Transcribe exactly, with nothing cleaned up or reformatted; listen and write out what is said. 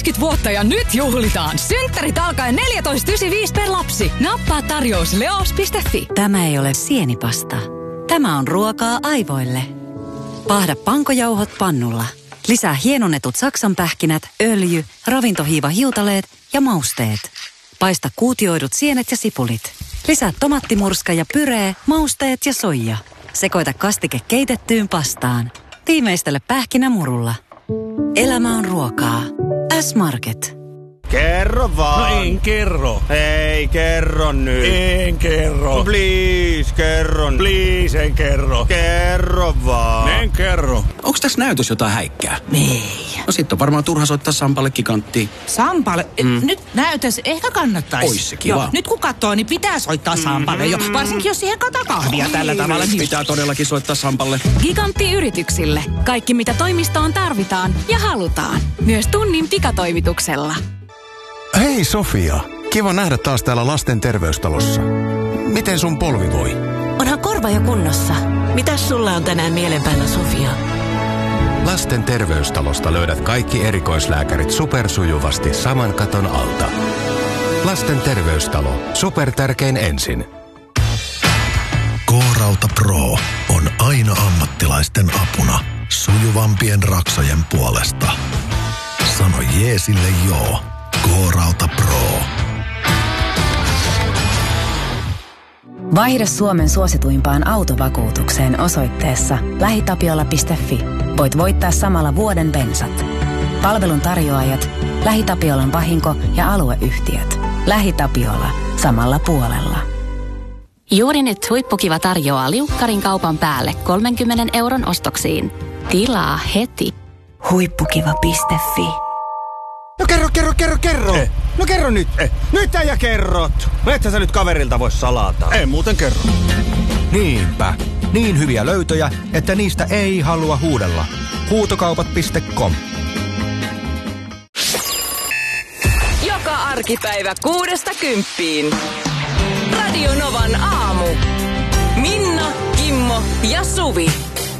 kaksikymmentä vuotta ja nyt juhlitaan. Synttärit alkaen neljätoista yhdeksänkymmentäviisi per lapsi. Nappaa tarjous leos piste fi. Tämä ei ole sienipasta. Tämä on ruokaa aivoille. Paahda pankojauhot pannulla. Lisää hienonnetut saksanpähkinät, öljy, ravintohiiva hiutaleet ja mausteet. Paista kuutioidut sienet ja sipulit. Lisää tomattimurska ja pyree, mausteet ja soija. Sekoita kastike keitettyyn pastaan. Tiimeistele pähkinämurulla. Elämä on ruokaa. S-Market. Kerro vaan. No en kerro. Ei, kerro nyt. En kerro. Please, kerro nyt. Please, en kerro. Kerro vaan. En kerro. Onks tässä näytös jotain häikkää? Ei. No sit on varmaan turha soittaa Sampalle Giganttiin. Sampalle? Mm. Nyt näytös ehkä kannattaisi. Ois se kiva. Joo, nyt kun katsoo, niin pitää soittaa Sampalle jo. Varsinkin jos siihen kataa kahvia oh, tällä tavalla. Niin... Pitää todellakin soittaa Sampalle. Gigantti yrityksille. Kaikki mitä toimistoon tarvitaan ja halutaan. Myös tunnin pikatoimituksella. Hei Sofia, kiva nähdä taas täällä lasten terveystalossa. Miten sun polvi voi? Onhan korva jo kunnossa. Mitäs sulla on tänään mielen päällä, Sofia? Lasten terveystalosta löydät kaikki erikoislääkärit supersujuvasti saman katon alta. Lasten terveystalo. Supertärkein ensin. K-Rauta Pro on aina ammattilaisten apuna sujuvampien raksojen puolesta. Sano jeesille joo. K-Rauta Pro. Vaihda Suomen suosituimpaan autovakuutukseen osoitteessa lähitapiola piste fi. Voit voittaa samalla vuoden bensat. Palvelun tarjoajat, LähiTapiolan vahinko- ja alueyhtiöt. LähiTapiola. Samalla puolella. Juuri nyt Huippukiva tarjoaa liukkarin kaupan päälle kolmenkymmenen euron ostoksiin. Tilaa heti. Huippukiva piste fi. No kerro, kerro, kerro, kerro. Eh. No kerro nyt. Eh. Nyt äijä kerrot. No ethän sä nyt kaverilta vois salata. En muuten kerro. Niinpä. Niin hyviä löytöjä, että niistä ei halua huudella. Huutokaupat piste com. Joka arkipäivä kuudesta kymppiin. Radio Novan aamu. Minna, Kimmo ja Suvi.